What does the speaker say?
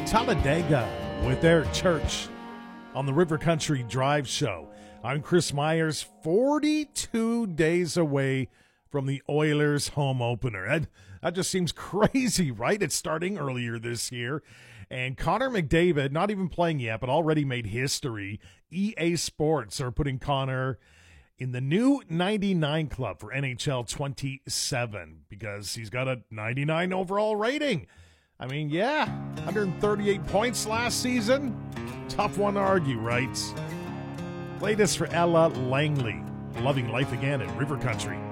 Talladega with Eric Church on the River Country Drive Show. I'm Chris Myers, 42 days away from the Oilers home opener. That just seems crazy, right? It's starting earlier this year. And Connor McDavid, not even playing yet, but already made history. EA Sports are putting Connor in the new 99 club for NHL 27 because he's got a 99 overall rating. I mean, yeah, 138 points last season. Tough one to argue, right? Latest for Ella Langley, loving life again in River Country.